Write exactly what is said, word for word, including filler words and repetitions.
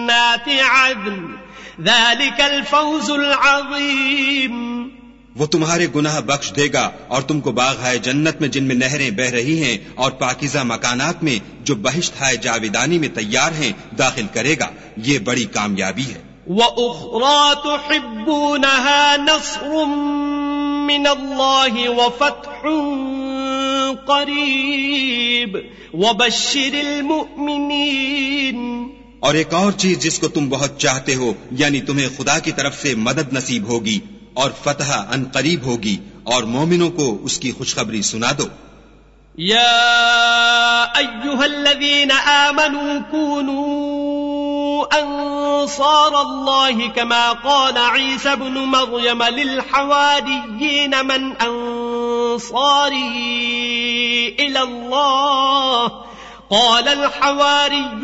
जन्नाति अद्न ज़ालिकल फ़ौज़ुल अज़ीम। वो तुम्हारे गुनाह बख्श देगा और तुमको बाग़ है जन्नत में जिनमें नहरें बह रही हैं और पाकीज़ा मकानात में जो बहिश्त है जाविदानी में तैयार हैं दाखिल करेगा। ये बड़ी कामयाबी है। व उख़रा तुहिब्बूनहा नस्रुम मिनल्लाहि व फ़त्हुन क़रीब व बश्शिरिल मुअमिनीन। और एक और चीज जिसको तुम बहुत चाहते हो, यानी तुम्हें खुदा की तरफ से मदद नसीब होगी और फतह अनकरीब होगी, और मोमिनों को उसकी खुशखबरी सुना दो। या अय्युहल्लज़ीना आमनू कूनू अंसारल्लाहि कमा क़ाल ईसा इब्नु मर्यम लिल हवारिय्यीन मन अंसारी इलल्लाह क़ाल अल हवारिय्यून